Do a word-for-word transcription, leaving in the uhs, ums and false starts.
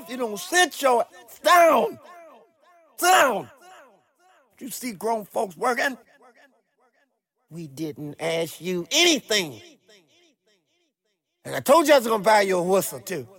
if you don't sit your ass down. Sit down. You see grown folks working? We didn't ask you anything. And I told you I was going to buy you a whistle, too.